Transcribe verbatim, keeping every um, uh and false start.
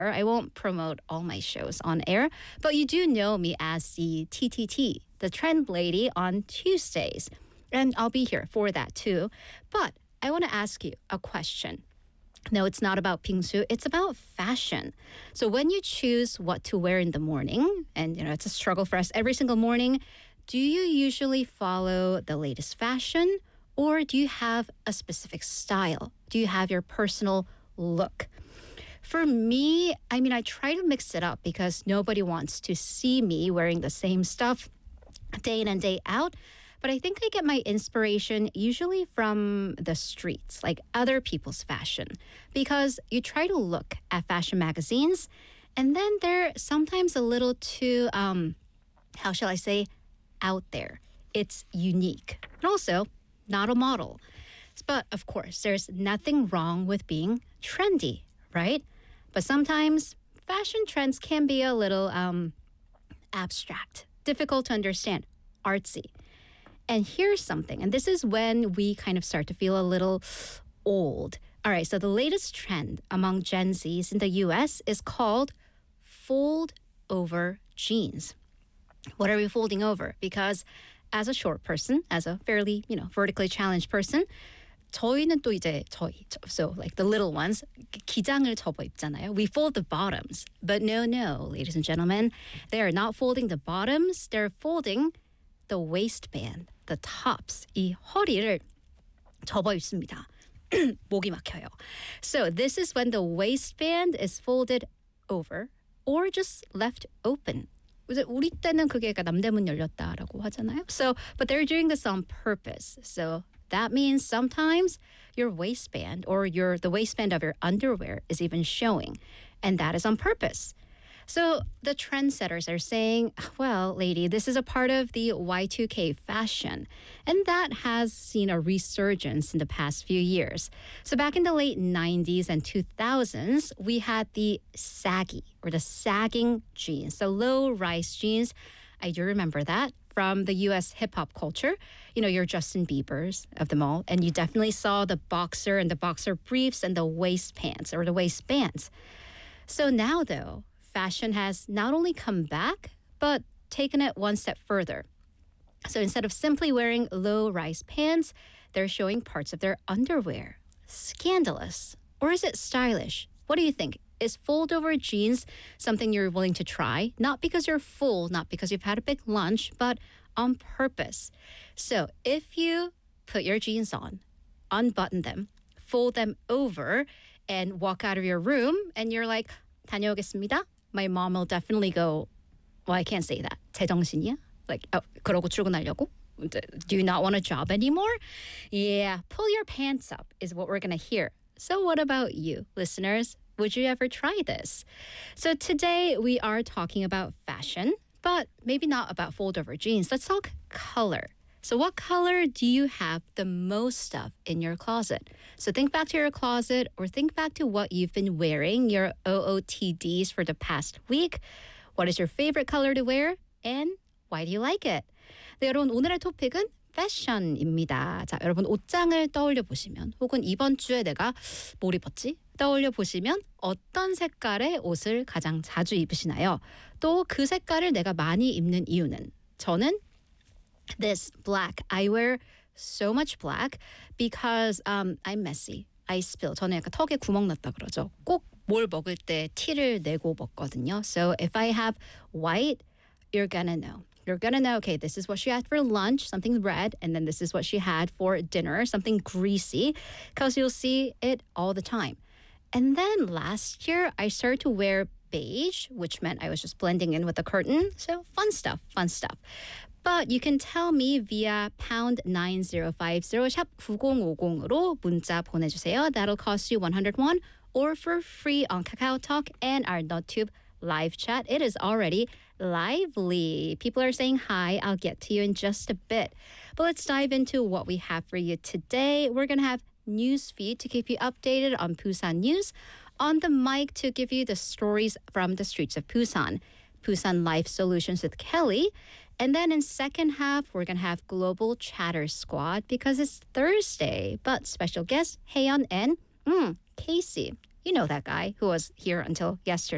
I won't promote all my shows on air, but you do know me as the T T T, the trend lady on Tuesdays. And I'll be here for that too. But I want to ask you a question. No, it's not about Bingsu. It's about fashion. So when you choose what to wear in the morning, and you know it's a struggle for us every single morning, do you usually follow the latest fashion, or do you have a specific style? Do you have your personal look? For me, I mean, I try to mix it up because nobody wants to see me wearing the same stuff day in and day out. But I think I get my inspiration usually from the streets, like other people's fashion, because you try to look at fashion magazines and then they're sometimes a little too, um, how shall I say, out there. It's unique. And also, not a model. But of course, there's nothing wrong with being trendy, right? But sometimes fashion trends can be a little um, abstract, difficult to understand, artsy. And here's something, and this is when we kind of start to feel a little old. All right, so the latest trend among Gen Zs in the U S is called fold over jeans. What are we folding over? Because as a short person, as a fairly, you know, vertically challenged person, 저희는 또 이제 저희, so like the little ones, 기장을 접어 입잖아요. We fold the bottoms. But no, no, ladies and gentlemen, they are not folding the bottoms. They're folding the waistband, the tops. 이 허리를 접어 입습니다. 목이 막혀요. So this is when the waistband is folded over or just left open. 우리 때는 그게 남대문 열렸다라고 하잖아요. So, but they're doing this on purpose. So that means sometimes your waistband or your the waistband of your underwear is even showing, and that is on purpose. So the trendsetters are saying, well, lady, this is a part of the Y two K fashion. And that has seen a resurgence in the past few years. So back in the late nineties and two thousands, we had the saggy or the sagging jeans, the low-rise jeans. I do remember that from the U S hip-hop culture. You know, your Justin Biebers of them all. And you definitely saw the boxer and the boxer briefs and the waist pants or the waistbands. So now, though, fashion has not only come back, but taken it one step further. So instead of simply wearing low-rise pants, they're showing parts of their underwear. Scandalous. Or is it stylish? What do you think? Is fold-over jeans something you're willing to try? Not because you're full, not because you've had a big lunch, but on purpose. So if you put your jeans on, unbutton them, fold them over, and walk out of your room, and you're like, 다녀오겠습니다. My mom will definitely go, well, I can't say that. 제정신이야? Like, oh, 그러고 출근하려고? Do you not want a job anymore? Yeah, pull your pants up is what we're going to hear. So what about you, listeners? Would you ever try this? So today we are talking about fashion, but maybe not about fold-over jeans. Let's talk color. So what color do you have the most of in your closet? So think back to your closet or think back to what you've been wearing, your O O T Ds for the past week. What is your favorite color to wear? And why do you like it? 네, 여러분 오늘의 토픽은 패션입니다. 자, 여러분 옷장을 떠올려 보시면 혹은 이번 주에 내가 뭘 입었지? 떠올려 보시면 어떤 색깔의 옷을 가장 자주 입으시나요? 또 그 색깔을 내가 많이 입는 이유는? 저는 this black. I wear so much black because um, I'm messy. I spill. 저는 약간 턱에 구멍 났다 그러죠. 꼭 뭘 먹을 때 티를 내고 먹거든요. So if I have white, you're gonna know. You're gonna know, okay, this is what she had for lunch, something red, and then this is what she had for dinner, something greasy, because you'll see it all the time. And then last year, I started to wear beige, which meant I was just blending in with the curtain. So fun stuff, fun stuff. But you can tell me via pound nine zero five zero 샵 구공오공으로 문자 보내주세요. That'll cost you one hundred won or for free on Kakao Talk and our NotTube live chat. It is already lively. People are saying hi. I'll get to you in just a bit. But let's dive into what we have for you today. We're going to have news feed to keep you updated on Busan news. On the mic to give you the stories from the streets of Busan. Busan Life Solutions with Kelly. And then in second half, we're going to have Global Chatter Squad because it's Thursday. But special guest, Haeyeon and mm, Casey. You know that guy who was here until yesterday.